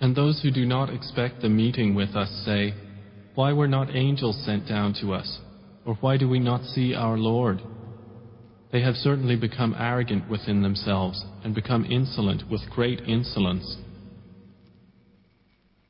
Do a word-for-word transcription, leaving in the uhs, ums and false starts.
And those who do not expect the meeting with us say, why were not angels sent down to us? Or why do we not see our Lord? They have certainly become arrogant within themselves and become insolent with great insolence.